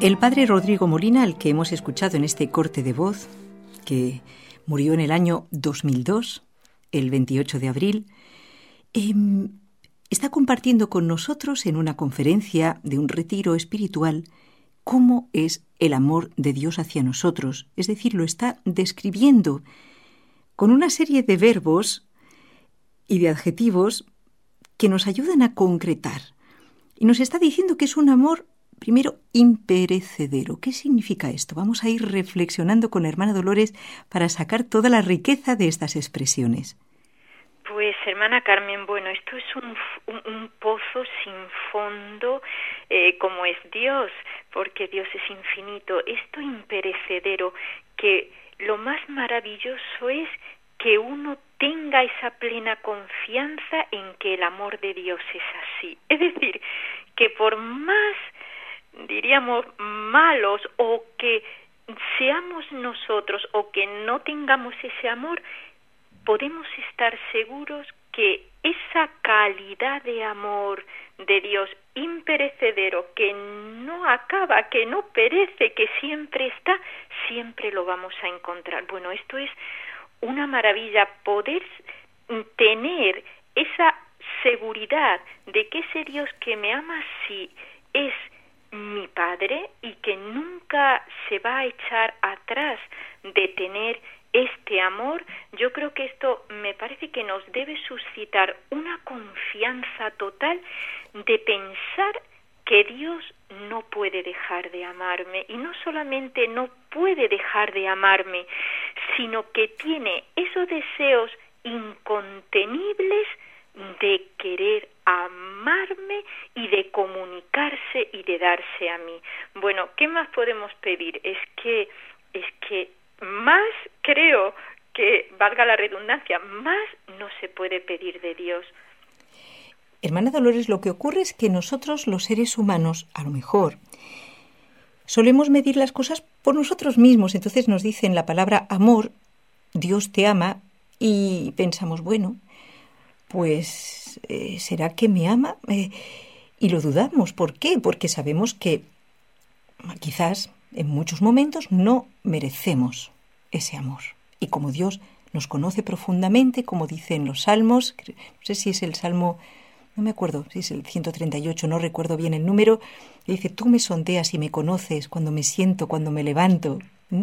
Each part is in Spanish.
El padre Rodrigo Molina, al que hemos escuchado en este corte de voz, que murió en el año 2002, el 28 de abril, está compartiendo con nosotros en una conferencia de un retiro espiritual cómo es el amor de Dios hacia nosotros. Es decir, lo está describiendo con una serie de verbos y de adjetivos que nos ayudan a concretar. Y nos está diciendo que es un amor, primero, imperecedero. ¿Qué significa esto? Vamos a ir reflexionando con hermana Dolores para sacar toda la riqueza de estas expresiones. Pues, hermana Carmen, bueno, esto es un pozo sin fondo, como es Dios, porque Dios es infinito. Esto imperecedero, que lo más maravilloso es que uno tenga esa plena confianza en que el amor de Dios es así. Es decir, que por más, diríamos, malos o que seamos nosotros o que no tengamos ese amor, podemos estar seguros que esa calidad de amor de Dios imperecedero, que no acaba, que no perece, que siempre está, siempre lo vamos a encontrar. Bueno, esto es una maravilla, poder tener esa seguridad de que ese Dios que me ama así es mi Padre y que nunca se va a echar atrás de tener este amor. Yo creo que esto me parece que nos debe suscitar una confianza total de pensar que Dios no puede dejar de amarme, y no solamente no puede dejar de amarme, sino que tiene esos deseos incontenibles de querer amarme y de comunicarse y de darse a mí. Bueno, ¿qué más podemos pedir? Es que más, creo que, valga la redundancia, más no se puede pedir de Dios. Hermana Dolores, lo que ocurre es que nosotros, los seres humanos, a lo mejor, solemos medir las cosas por nosotros mismos. Entonces nos dicen la palabra amor, Dios te ama, y pensamos, bueno, pues, ¿será que me ama? Y lo dudamos. ¿Por qué? Porque sabemos que quizás en muchos momentos no merecemos ese amor. Y como Dios nos conoce profundamente, como dicen los salmos, no sé si es el salmo, no me acuerdo, si es el 138, no recuerdo bien el número, y dice, tú me sondeas y me conoces cuando me siento, cuando me levanto.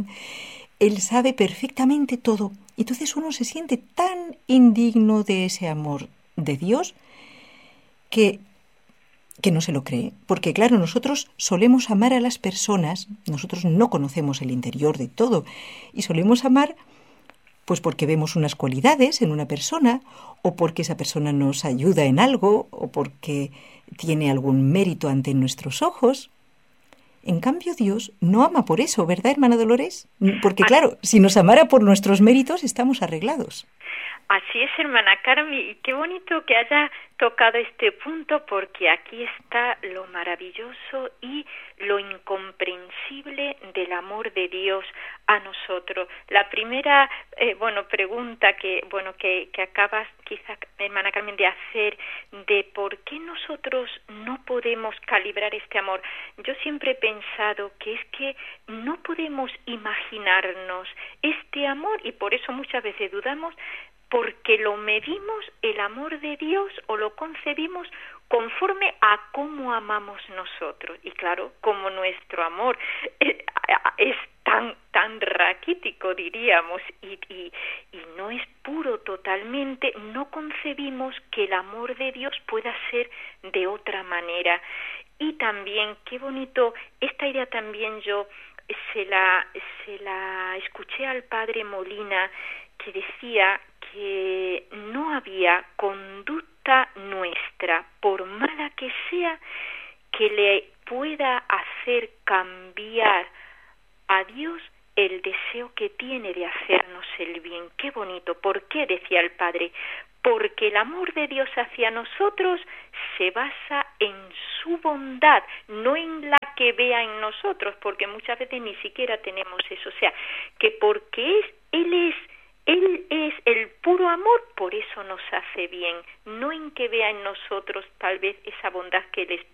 Él sabe perfectamente todo. Entonces uno se siente tan indigno de ese amor de Dios que no se lo cree. Porque claro, nosotros solemos amar a las personas, nosotros no conocemos el interior de todo, y solemos amar pues porque vemos unas cualidades en una persona, o porque esa persona nos ayuda en algo, o porque tiene algún mérito ante nuestros ojos. En cambio, Dios no ama por eso, ¿verdad, hermana Dolores? Porque claro, si nos amara por nuestros méritos, estamos arreglados. Así es, hermana Carmen, y qué bonito que haya tocado este punto, porque aquí está lo maravilloso y lo incomprensible del amor de Dios a nosotros. La primera pregunta que acabas quizá, hermana Carmen, de hacer, de por qué nosotros no podemos calibrar este amor. Yo siempre he pensado que es que no podemos imaginarnos este amor, y por eso muchas veces dudamos, porque lo medimos, el amor de Dios, o lo concebimos conforme a cómo amamos nosotros. Y claro, como nuestro amor es tan raquítico, diríamos, y no es puro totalmente, no concebimos que el amor de Dios pueda ser de otra manera. Y también, qué bonito, esta idea también yo se la escuché al padre Molina, que decía que no había conducta nuestra, por mala que sea, que le pueda hacer cambiar a Dios el deseo que tiene de hacernos el bien. Qué bonito. ¿Por qué? Decía el Padre. Porque el amor de Dios hacia nosotros se basa en su bondad, no en la que vea en nosotros, porque muchas veces ni siquiera tenemos eso. O sea, que porque Él es el puro amor, por eso nos hace bien, no en que vea en nosotros tal vez esa bondad que Él